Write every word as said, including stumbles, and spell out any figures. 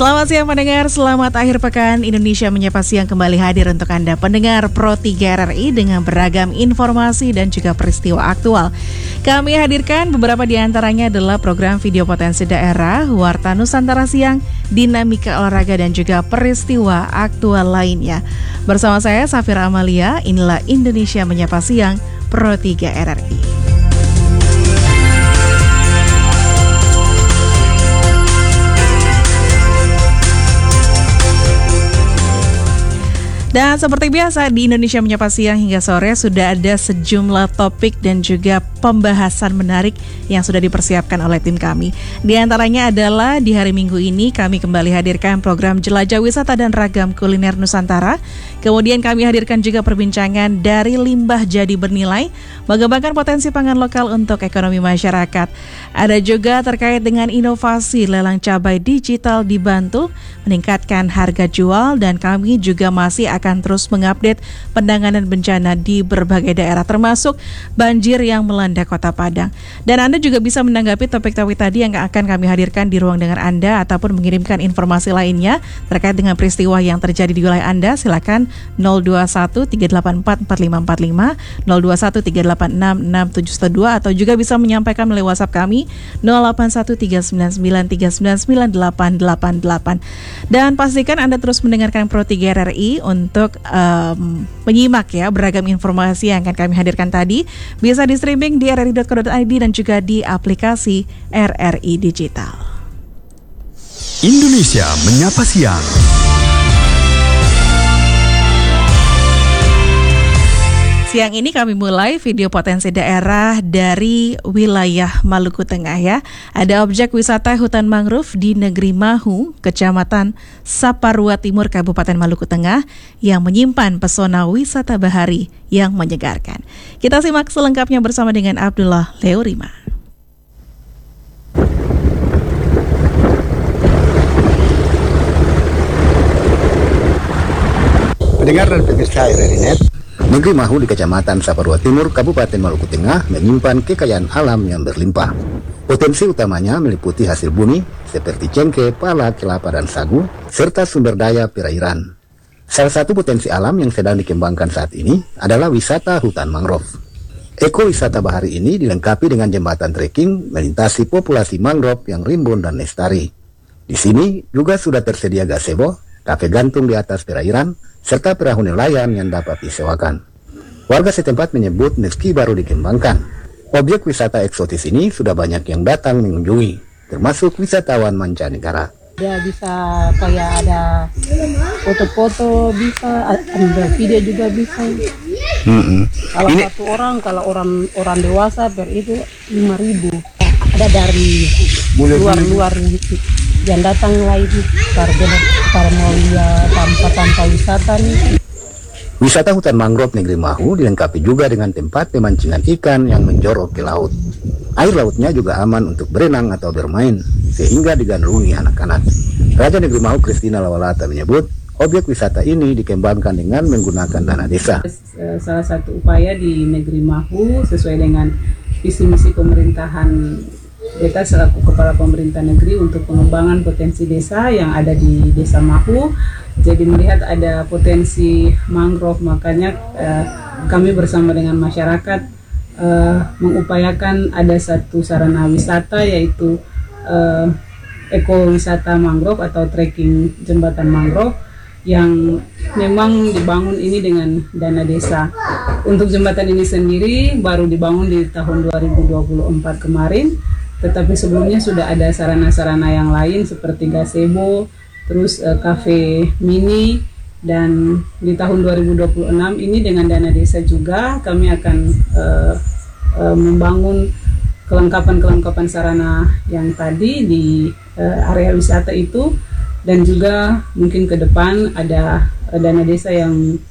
Selamat siang pendengar, selamat akhir pekan. Indonesia Menyapa Siang kembali hadir untuk Anda pendengar Pro tiga R R I dengan beragam informasi dan juga peristiwa aktual. Kami hadirkan beberapa di antaranya adalah program video potensi daerah, Warta Nusantara Siang, dinamika olahraga dan juga peristiwa aktual lainnya. Bersama saya Safira Amalia, inilah Indonesia Menyapa Siang Pro tiga R R I. Dan seperti biasa di Indonesia Menyapa Siang hingga sore sudah ada sejumlah topik dan juga pembahasan menarik yang sudah dipersiapkan oleh tim kami. Di antaranya adalah di hari Minggu ini kami kembali hadirkan program Jelajah Wisata dan Ragam Kuliner Nusantara. Kemudian kami hadirkan juga perbincangan dari limbah jadi bernilai, mengembangkan potensi pangan lokal untuk ekonomi masyarakat. Ada juga terkait dengan inovasi lelang cabai digital di Bantul, meningkatkan harga jual, dan kami juga masih akan akan terus mengupdate penanganan bencana di berbagai daerah termasuk banjir yang melanda Kota Padang. Dan Anda juga bisa menanggapi topik-topik tadi yang akan kami hadirkan di ruang dengar Anda ataupun mengirimkan informasi lainnya terkait dengan peristiwa yang terjadi di wilayah Anda. Silakan nol dua satu tiga delapan empat empat lima empat lima, nol dua satu tiga delapan enam enam tujuh dua, atau juga bisa menyampaikan melalui WhatsApp kami nol delapan satu tiga sembilan sembilan tiga sembilan sembilan delapan delapan delapan. Dan pastikan Anda terus mendengarkan Pro tiga R R I untuk untuk um, menyimak ya beragam informasi yang akan kami hadirkan tadi. Bisa di streaming di r r i dot co dot i d dan juga di aplikasi R R I Digital. Indonesia Menyapa Siang. Siang ini kami mulai video potensi daerah dari wilayah Maluku Tengah ya. Ada objek wisata hutan mangrove di Negeri Mahu, Kecamatan Saparua Timur, Kabupaten Maluku Tengah yang menyimpan pesona wisata bahari yang menyegarkan. Kita simak selengkapnya bersama dengan Abdullah Leorima. Pendengar dan pemirsa R R I Net, Negeri Mahu di Kecamatan Saparua Timur, Kabupaten Maluku Tengah menyimpan kekayaan alam yang berlimpah. Potensi utamanya meliputi hasil bumi seperti cengkeh, pala, kelapa, dan sagu, serta sumber daya perairan. Salah satu potensi alam yang sedang dikembangkan saat ini adalah wisata hutan mangrove. Ekowisata bahari ini dilengkapi dengan jembatan trekking melintasi populasi mangrove yang rimbun dan lestari. Di sini juga sudah tersedia gazebo, kafe gantung di atas perairan, serta perahu nelayan yang dapat disewakan. Warga setempat menyebut meski baru dikembangkan, objek wisata eksotis ini sudah banyak yang datang mengunjungi, termasuk wisatawan mancanegara. Dia bisa kayak ada foto-foto, bisa ambil video juga bisa. Mm-hmm. Kalau ini... satu orang, kalau orang orang dewasa per itu lima ribu. Ada dari luar-luar yang datang lagi karena karena mau lihat tanpa-tanpa wisata nih. Wisata hutan mangrove Negeri Mahu dilengkapi juga dengan tempat pemancingan ikan yang menjorok ke laut. Air lautnya juga aman untuk berenang atau bermain, sehingga digandrungi anak-anak. Raja Negeri Mahu Christina Lawalata menyebut, objek wisata ini dikembangkan dengan menggunakan dana desa. Salah satu upaya di Negeri Mahu sesuai dengan visi misi pemerintahan kita selaku Kepala Pemerintah Negeri untuk pengembangan potensi desa yang ada di Desa Mahu. Jadi melihat ada potensi mangrove, makanya eh, kami bersama dengan masyarakat eh, mengupayakan ada satu sarana wisata yaitu eh, ekowisata mangrove atau trekking jembatan mangrove yang memang dibangun ini dengan dana desa. Untuk jembatan ini sendiri baru dibangun di tahun dua ribu dua puluh empat kemarin. Tetapi sebelumnya sudah ada sarana-sarana yang lain seperti gazebo, terus uh, kafe mini, dan di tahun dua ribu dua puluh enam ini dengan dana desa juga kami akan uh, uh, membangun kelengkapan-kelengkapan sarana yang tadi di uh, area wisata itu, dan juga mungkin ke depan ada uh, dana desa yang